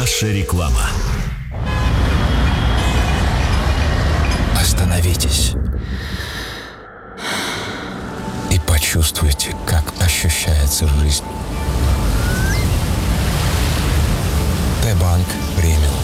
Наша реклама. Остановитесь и почувствуйте, как ощущается жизнь. Т-банк премиум.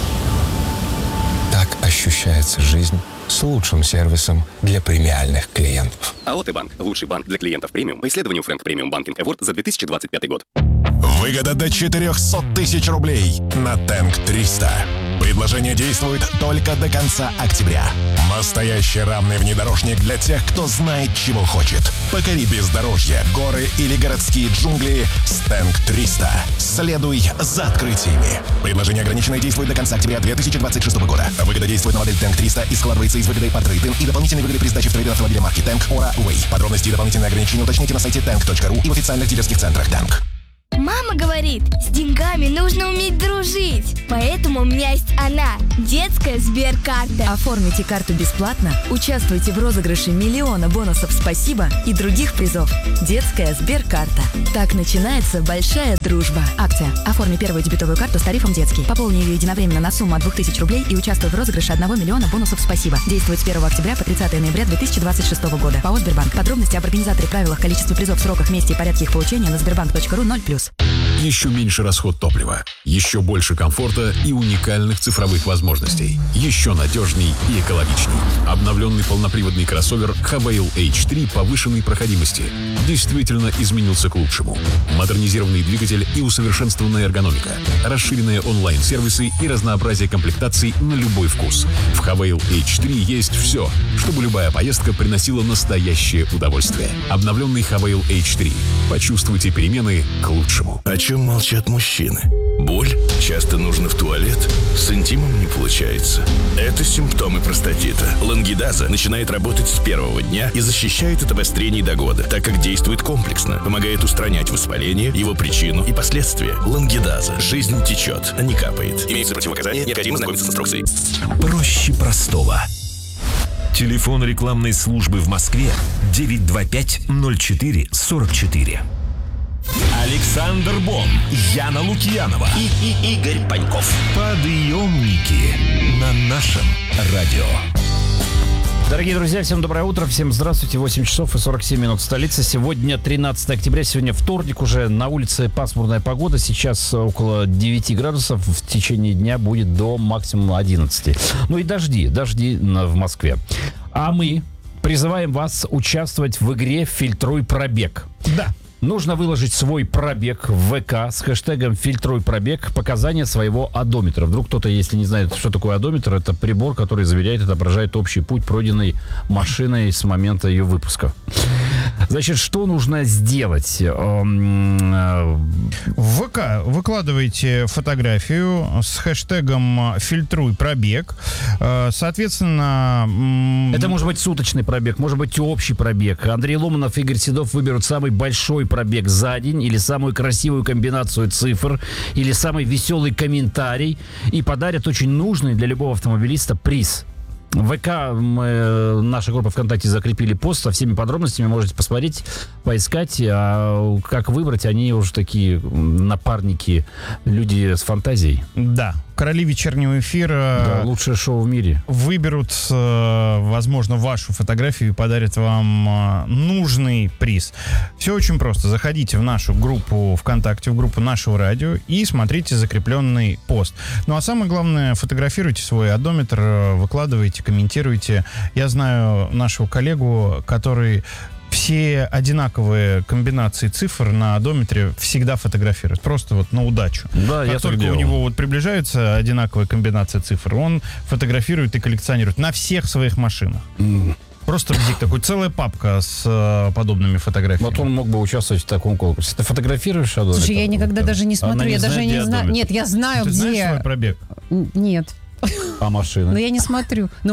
Так ощущается жизнь с лучшим сервисом для премиальных клиентов. АО Т-банк. Лучший банк для клиентов премиум по исследованию Frank Premium Banking Award за 2025 год. Выгода до 400 тысяч рублей на Тэнк 300. Предложение действует только до конца октября. Настоящий равный внедорожник для тех, кто знает, чего хочет. Покори бездорожье, горы или городские джунгли с Тэнк 300. Следуй за открытиями. Предложение ограниченное, действует до конца октября 2026 года. Выгода действует на модель Тэнк 300 и складывается из выгоды по трейд-ин и дополнительной выгоды при сдаче в трейд автомобиля марки Тэнк Ора Вэй. Подробности и дополнительные ограничения уточните на сайте tank.ru и в официальных дилерских центрах Тэнк. Мама говорит, с деньгами нужно уметь дружить. Поэтому у меня есть она, детская Сберкарта. Оформите карту бесплатно, участвуйте в розыгрыше миллиона бонусов «Спасибо» и других призов. Детская Сберкарта. Так начинается большая дружба. Акция. Оформи первую дебетовую карту с тарифом детский. Пополни ее единовременно на сумму от 2000 рублей и участвуй в розыгрыше 1 миллиона бонусов «Спасибо». Действует с 1 октября по 30 ноября 2026 года. ПАО «Сбербанк». Подробности об организаторе, правилах, количестве призов, сроках, месте и порядке их получения на sberbank.ru 0+. Еще меньше расход топлива, еще больше комфорта и уникальных цифровых возможностей. Еще надежней и экологичней. Обновленный полноприводный кроссовер Haval H3 повышенной проходимости действительно изменился к лучшему. Модернизированный двигатель и усовершенствованная эргономика. Расширенные онлайн-сервисы и разнообразие комплектаций на любой вкус. В Haval H3 есть все, чтобы любая поездка приносила настоящее удовольствие. Обновленный Haval H3. Почувствуйте перемены к лучшему. О чем молчат мужчины? Боль? Часто нужно в туалет? С интимом не получается. Это симптомы простатита. Лангидаза начинает работать с первого дня и защищает от обострений до года, так как действует комплексно, помогает устранять воспаление, его причину и последствия. Лангидаза. Жизнь течет, а не капает. Имеются противопоказания, необходимо знакомиться с инструкцией. Проще простого. Телефон рекламной службы в Москве 925-04-44. Александр Бон, Яна Лукьянова и Игорь Паньков. Подъемники на нашем радио. Дорогие друзья, всем доброе утро, всем здравствуйте. 8 часов и 47 минут в столице. Сегодня 13 октября, сегодня вторник, уже на улице пасмурная погода. Сейчас около 9 градусов, в течение дня будет до максимум 11. Ну и дожди в Москве. А мы призываем вас участвовать в игре «Фильтруй пробег». Да. Нужно выложить свой пробег в ВК с хэштегом «Фильтруй пробег», показания своего одометра. Вдруг кто-то, если не знает, что такое одометр, это прибор, который замеряет и отображает общий путь, пройденный машиной с момента ее выпуска. Значит, что нужно сделать? В ВК выкладываете фотографию с хэштегом «Фильтруй пробег». Соответственно... Это может быть суточный пробег, может быть общий пробег. Андрей Ломанов, Игорь Седов выберут самый большой пробег за день, или самую красивую комбинацию цифр, или самый веселый комментарий, и подарят очень нужный для любого автомобилиста приз. В ВК наша группа ВКонтакте закрепили пост со всеми подробностями, можете посмотреть, поискать. А как выбрать, они уже такие напарники, люди с фантазией. Да, короли вечернего эфира. Да, лучшее шоу в мире. Выберут, возможно, вашу фотографию и подарят вам нужный приз. Все очень просто. Заходите в нашу группу ВКонтакте, в группу нашего радио и смотрите закрепленный пост. Ну а самое главное, фотографируйте свой одометр, выкладывайте, комментируйте. Я знаю нашего коллегу, который все одинаковые комбинации цифр на одометре всегда фотографирует. Просто вот на удачу. Да, как только у него вот приближаются одинаковые комбинации цифр, он фотографирует и коллекционирует на всех своих машинах. Просто бзик такой, целая папка с подобными фотографиями. Вот он мог бы участвовать в таком конкурсе. Ты фотографируешь одометр? Слушай, я никогда даже не смотрю. Я даже не знаю. Нет, я знаю, Ты где. знаешь свой пробег? Нет. А машины? Но я не смотрю. Ну,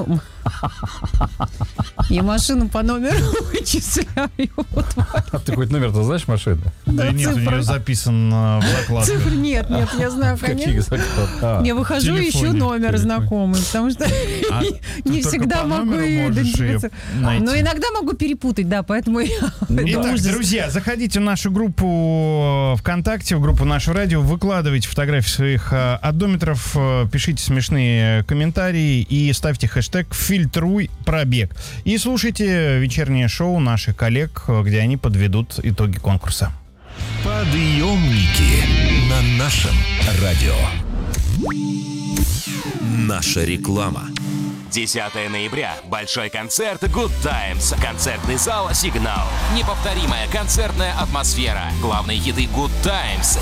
И машину по номеру вычисляют. А ты хоть номер-то знаешь машины? Да нет, у нее записан в закладках. Цифр нет, я знаю, конечно. Я выхожу и ищу номер знакомый, потому что не всегда могу идентифицировать. Но иногда могу перепутать, да, поэтому я... Итак, друзья, заходите в нашу группу ВКонтакте, в группу «Наше радио», выкладывайте фотографии своих одометров, пишите смешные комментарии и ставьте хэштег «Фильтруй пробег». И слушайте вечернее шоу наших коллег, где они подведут итоги конкурса. Подъемники на нашем радио. Наша реклама. 10 ноября. Большой концерт Good Times. Концертный зал «Сигнал». Неповторимая концертная атмосфера. Главные хиты Good Times.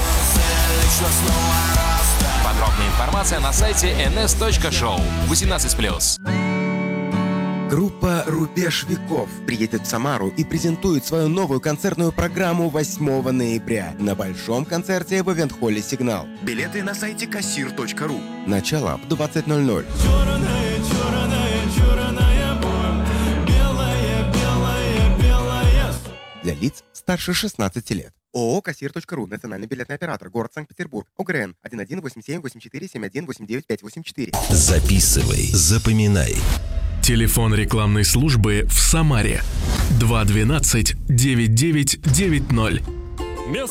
Подробная информация на сайте ns.show. 18+. Группа «Рубеж веков» приедет в Самару и презентует свою новую концертную программу 8 ноября на большом концерте в ивент-холле «Сигнал». Билеты на сайте kassir.ru. Начало в 20:00. Для лиц старше 16 лет. ООО «Кассир.ру», национальный билетный оператор, город Санкт-Петербург, ОГРН 118784718984. Записывай, запоминай. Телефон рекламной службы в Самаре 212-9990.